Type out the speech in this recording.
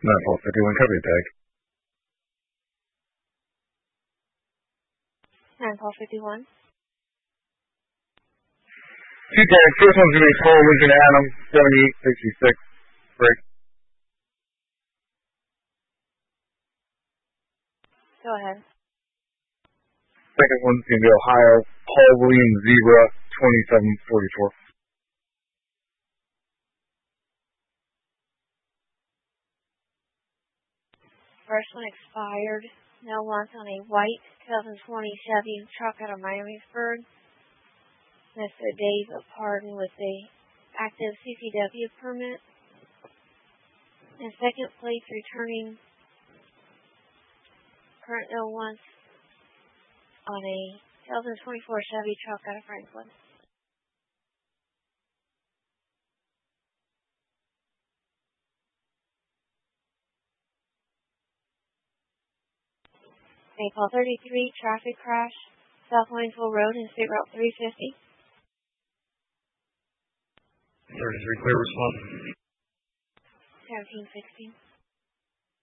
Paul 51, copy the tag. 9 Paul 51. Two tags. First one's going to be Paul Lincoln Adam, 7866. Break. Go ahead. Second one's going to be Ohio, Paul William Zebra, 2744. First one expired. No loss on a white 2020 Chevy truck out of Miamisburg. Mr. Dave Pardon with a active CCW permit. And second place returning current no loss on a 2024 Chevy truck out of Franklin. Paul 33, traffic crash, South Waynesville Road and State Route 350. 33, clear response. 1716.